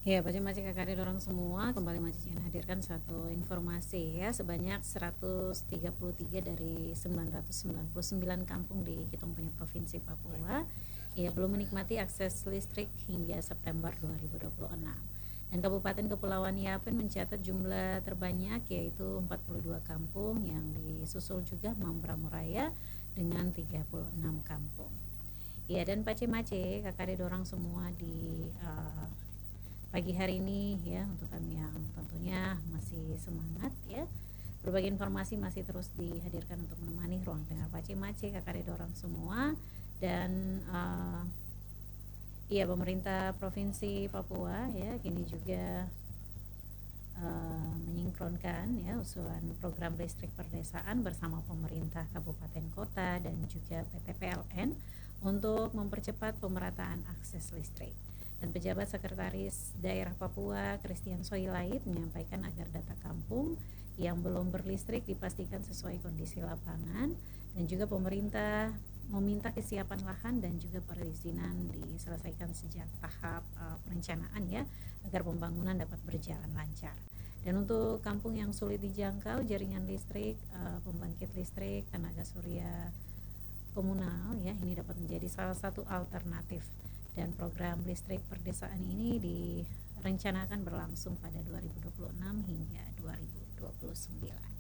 Ya, Pak Maci kakak dorong semua, kembali Maci ingin hadirkan satu informasi ya, sebanyak 133 dari 999 kampung di Kitong punya Provinsi Papua ya belum menikmati akses listrik hingga September 2026. Dan Kabupaten Kepulauan Yapen mencatat jumlah terbanyak yaitu 42 kampung yang disusul juga Mambramo Raya dengan 36 kampung. Ya, dan Pace Mace kakak dorong semua di pagi hari ini ya, untuk kami yang tentunya masih semangat ya, berbagai informasi masih terus dihadirkan untuk menemani ruang dengar Pace Mace kakak dorong semua. Dan ya, pemerintah Provinsi Papua ya kini juga menyinkronkan ya usulan program listrik perdesaan bersama pemerintah kabupaten kota dan juga PT PLN untuk mempercepat pemerataan akses listrik. Dan pejabat sekretaris daerah Papua Christian Soilait menyampaikan agar data kampung yang belum berlistrik dipastikan sesuai kondisi lapangan, dan juga pemerintah meminta kesiapan lahan dan juga perizinan diselesaikan sejak tahap perencanaan ya, agar pembangunan dapat berjalan lancar. Dan untuk kampung yang sulit dijangkau jaringan listrik, pembangkit listrik tenaga surya komunal ya, ini dapat menjadi salah satu alternatif. Dan program listrik perdesaan ini direncanakan berlangsung pada 2026 hingga 2029.